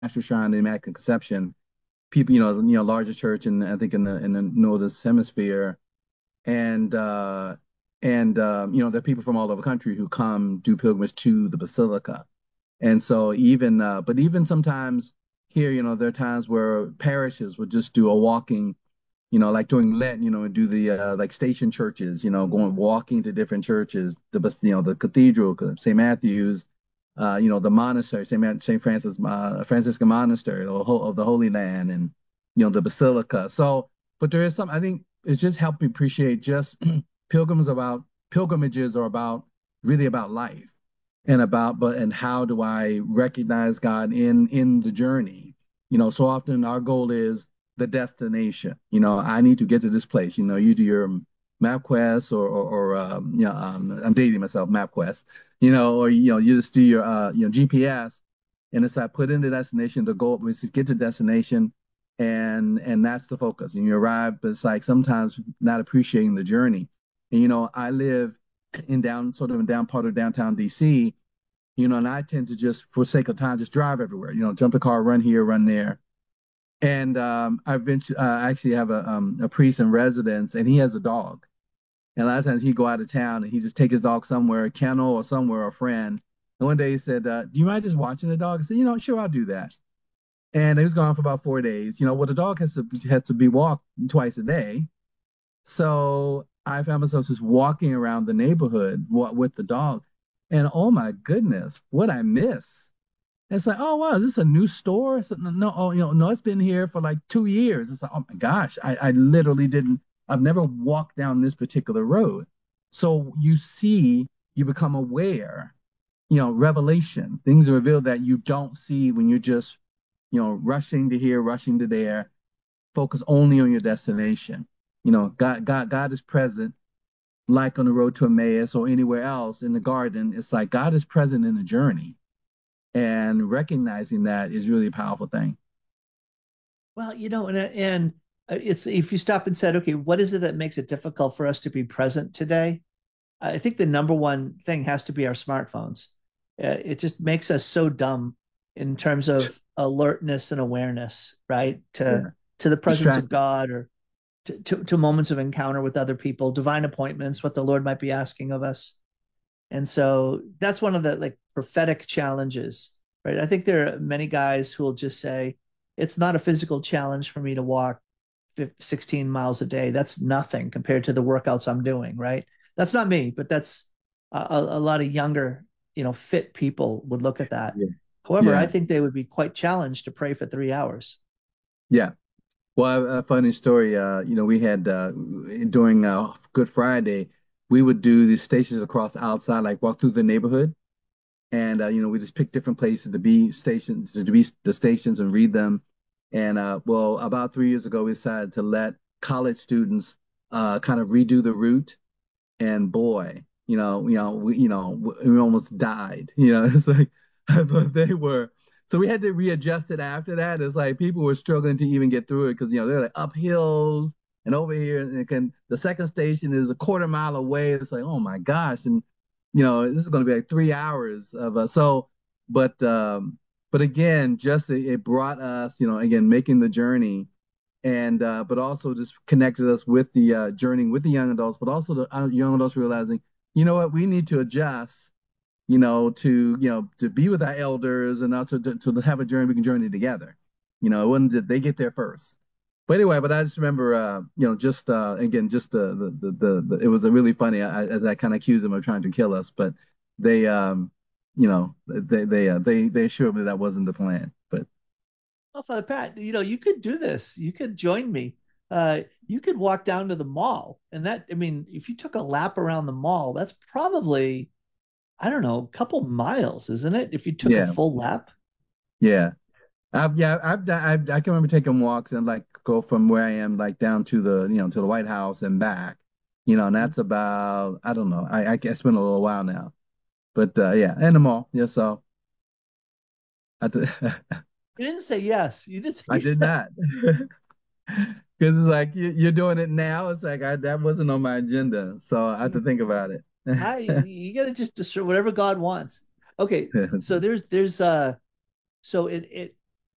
National Shrine of the Immaculate Conception. People, largest church in I think in the northern hemisphere, and there are people from all over the country who come do pilgrimage to the basilica. And so but even sometimes here, there are times where parishes would just do a walking, like during Lent, and do the like station churches, going walking to different churches, the cathedral, St. Matthew's, the monastery, St. Francis, Franciscan Monastery of the Holy Land, and the basilica. So, but there is some, I think it's just helped me appreciate just pilgrimages are about really about life and how do I recognize God in the journey. So often our goal is the destination. I need to get to this place. You do your MapQuest I'm dating myself, MapQuest, or you just do your GPS, and it's like put in the destination. The goal is to get to destination, and that's the focus. And you arrive, but it's like sometimes not appreciating the journey. And I live in down part of downtown DC, and I tend to just, for sake of time, just drive everywhere, jump the car, run here, run there. And I actually have a priest in residence, and he has a dog. And a lot of times he'd go out of town and he just take his dog somewhere, a kennel or somewhere, a friend. And one day he said, "Do you mind just watching the dog?" I said, "Sure, I'll do that." And he was gone for about 4 days. Well, the dog has to be walked twice a day. So I found myself just walking around the neighborhood with the dog. And oh my goodness, what I miss. It's like, oh wow, is this a new store? So, no, oh, no, it's been here for like 2 years. It's like, oh my gosh, I literally didn't, I've never walked down this particular road. So you become aware, revelation, things are revealed that you don't see when you're just, rushing to here, rushing to there, focus only on your destination. God is present, like on the road to Emmaus or anywhere else in the garden. It's like God is present in the journey, and recognizing that is really a powerful thing. Well, it's if you stop and said, okay, what is it that makes it difficult for us to be present today? I think the number one thing has to be our smartphones. It just makes us so dumb in terms of alertness and awareness, right? To Yeah. the presence of Distracted. God or to moments of encounter with other people, divine appointments, what the Lord might be asking of us. And so that's one of the like prophetic challenges, right? I think there are many guys who will just say, it's not a physical challenge for me to walk 16 miles a day. That's nothing compared to the workouts I'm doing, right? That's not me, but that's a lot of younger, fit people would look at that. Yeah. However, I Yeah. think they would be quite challenged to pray for 3 hours. Yeah. Well, a funny story. We had during Good Friday, we would do these stations across outside, like walk through the neighborhood, and we just pick different places to be stations, to be the stations, and read them. And well, about 3 years ago, we decided to let college students kind of redo the route, and boy, we almost died. It's like I thought they were. So we had to readjust it after that. It's like people were struggling to even get through it because they're like up hills and over here, and the second station is a quarter mile away. It's like, oh my gosh, and this is going to be like 3 hours of but again, just it brought us, again, making the journey, and but also just connected us with the journey with the young adults, but also the young adults realizing, what, we need to adjust, to be with our elders, and also to have a journey, we can journey together. It wasn't that they get there first. But anyway, but I just remember, just again, just it was a really funny, as I kind of accused them of trying to kill us, but they, they assured me that wasn't the plan. But Well, Father Pat, you could do this. You could join me. You could walk down to the mall, and I mean, if you took a lap around the mall, that's probably, I don't know, a couple miles, isn't it? If you took a yeah, full lap. yeah. I can remember taking walks and like go from where I am like down to the White House and back, and that's about, I don't know, I guess it's been a little while now, but yeah, and the mall, yeah. So I did, You didn't say yes. You didn't I say did yes. not, because it's like you're doing it now. It's like that wasn't on my agenda, so I have to think about it. You gotta just destroy whatever God wants. Okay, so there's so